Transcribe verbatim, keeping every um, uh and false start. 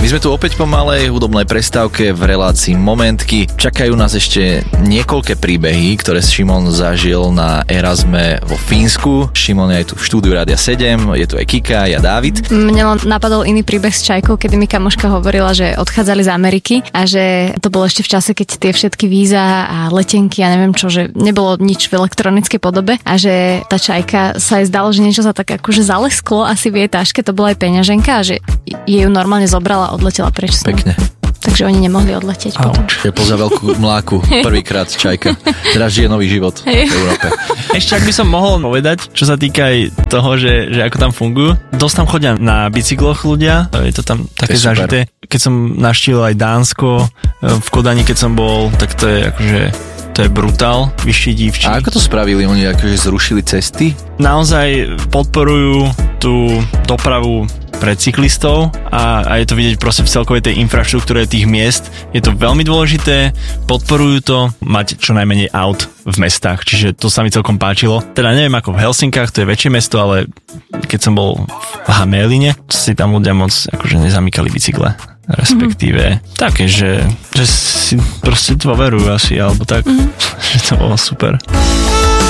My sme tu opäť po malej hudobnej prestávke v relácii Momentky. Čakajú nás ešte niekoľké príbehy, ktoré Šimon zažil na Erasme vo Fínsku. Šimon je aj tu v štúdiu Rádia sedem, je tu aj Kika, ja Dávid. Mne len napadol iný príbeh s čajkou, kedy mi kamoška hovorila, že odchádzali z Ameriky a že to bolo ešte v čase, keď tie všetky víza a letenky a neviem čo, že nebolo nič v elektronickej podobe a že tá čajka sa jej zdalo, že niečo sa tak akože zalesklo asi v jej taške, to bola aj peňaženka a že jej ju normálne zobrala a odletela preč. Pekne. Takže oni nemohli odletieť Auč. potom. Je poza veľkú mláku. Prvýkrát čajka. Teraz žije nový život v Európe. Ešte ak by som mohol povedať, čo sa týka aj toho, že, že ako tam fungujú. Dosť tam chodia na bicykloch ľudia. Je to tam také to zažité. Keď som navštívil aj Dánsko, v Kodani, keď som bol, tak to je akože to je brutál, vyšší dívčí. A ako to spravili? Oni akože zrušili cesty? Naozaj podporujú tú dopravu pre cyklistov a, a je to vidieť proste v celkovej tej infraštruktúre tých miest. Je to veľmi dôležité, podporujú to mať čo najmenej aut v mestách, čiže to sa mi celkom páčilo. Teda neviem ako v Helsinkách, to je väčšie mesto, ale keď som bol v Hameline, si tam ľudia moc akože nezamykali bicykle. Respektíve mm-hmm. také, že, že si proste dôverujú asi, alebo tak, mm-hmm. že to bolo super.